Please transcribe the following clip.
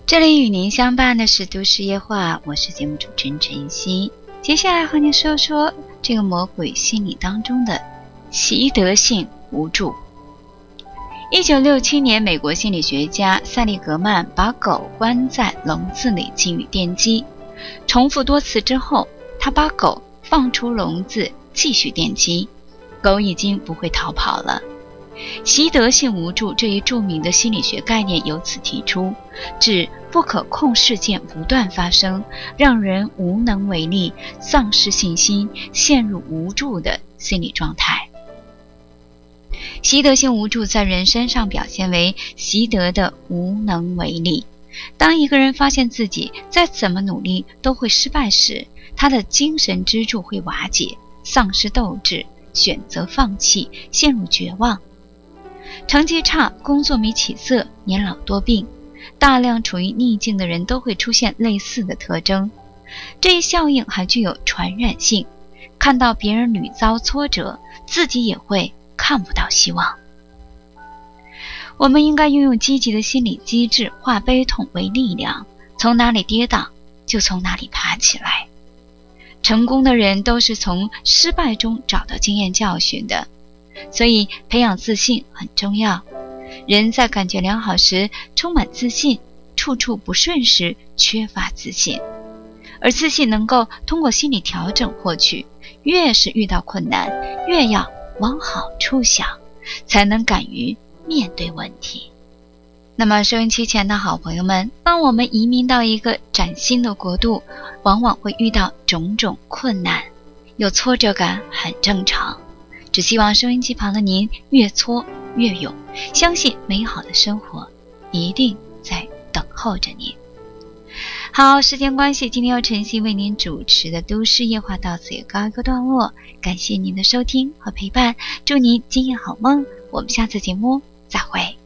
这里与您相伴的是都市夜话，我是节目主持人陈曦。接下来和您说说这个魔鬼心理当中的习得性无助。1967年，美国心理学家塞利格曼把狗关在笼子里给予电击，重复多次之后，他把狗放出笼子继续电击，狗已经不会逃跑了。习得性无助这一著名的心理学概念由此提出，指不可控事件不断发生，让人无能为力，丧失信心，陷入无助的心理状态。习得性无助在人身上表现为习得的无能为力。当一个人发现自己再怎么努力都会失败时，他的精神支柱会瓦解，丧失斗志，选择放弃，陷入绝望。成绩差，工作没起色，年老多病，大量处于逆境的人都会出现类似的特征。这一效应还具有传染性，看到别人屡遭挫折，自己也会看不到希望。我们应该运用积极的心理机制，化悲痛为力量，从哪里跌倒就从哪里爬起来。成功的人都是从失败中找到经验教训的，所以培养自信很重要。人在感觉良好时充满自信，处处不顺时缺乏自信。而自信能够通过心理调整获取，越是遇到困难，越要往好处想，才能敢于面对问题。那么收音机前的好朋友们，当我们移民到一个崭新的国度，往往会遇到种种困难，有挫折感很正常。只希望收音机旁的您越挫越勇，相信美好的生活一定在等候着您。好，时间关系，今天由晨曦为您主持的都市夜话到此也告一个段落，感谢您的收听和陪伴，祝您今夜好梦，我们下次节目再会。